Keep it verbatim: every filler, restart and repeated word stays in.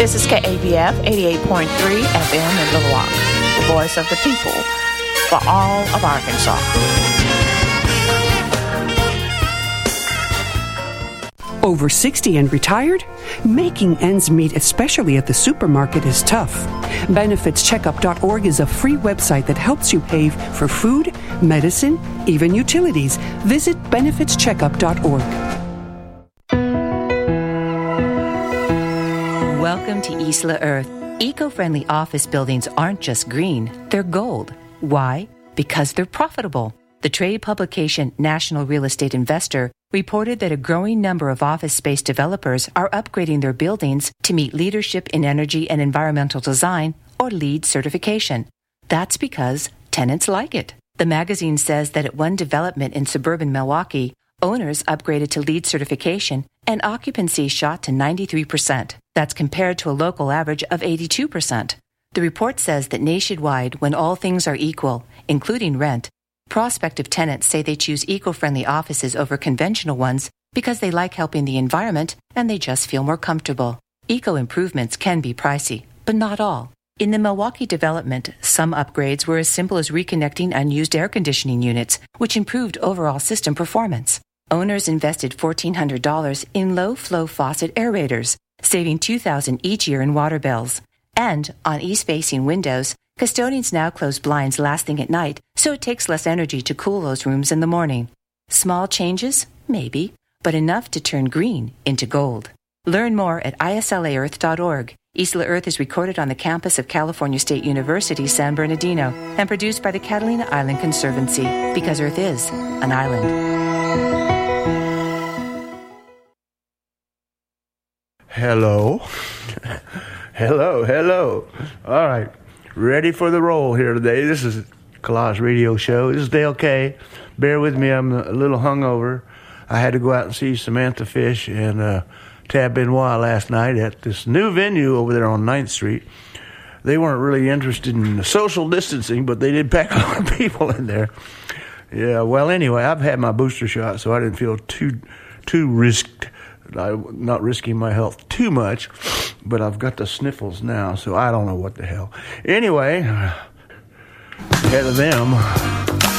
This is K A B F eighty-eight point three F M in Little Rock, the voice of the people for all of Arkansas. Over sixty and retired? Making ends meet, especially at the supermarket, is tough. benefits checkup dot org is a free website that helps you pay for food, medicine, even utilities. Visit benefits checkup dot org. Welcome to Isla Earth. Eco-friendly office buildings aren't just green, they're gold. Why? Because they're profitable. The trade publication National Real Estate Investor reported that a growing number of office space developers are upgrading their buildings to meet Leadership in Energy and Environmental Design, or LEED certification. That's because tenants like it. The magazine says that at one development in suburban Milwaukee, owners upgraded to LEED certification and occupancy shot to ninety-three percent. That's compared to a local average of eighty-two percent. The report says that nationwide, when all things are equal, including rent, prospective tenants say they choose eco-friendly offices over conventional ones because they like helping the environment and they just feel more comfortable. Eco-improvements can be pricey, but not all. In the Milwaukee development, some upgrades were as simple as reconnecting unused air conditioning units, which improved overall system performance. Owners invested fourteen hundred dollars in low-flow faucet aerators, saving two thousand dollars each year in water bills. And on east-facing windows, custodians now close blinds last thing at night, so it takes less energy to cool those rooms in the morning. Small changes? Maybe, but enough to turn green into gold. Learn more at I S L A earth dot org. Isla Earth is recorded on the campus of California State University, San Bernardino, and produced by the Catalina Island Conservancy, because Earth is an island. Hello. hello, hello. All right. Ready for the roll here today. This is Collage Radio Show. This is Dale K. Bear with me. I'm a little hungover. I had to go out and see Samantha Fish and uh, Tab Benoit last night at this new venue over there on ninth Street. They weren't really interested in the social distancing, but they did pack a lot of people in there. Yeah, well, anyway, I've had my booster shot, so I didn't feel too too risked. I'm not risking my health too much, but I've got the sniffles now, so I don't know what the hell. Anyway, ahead of them.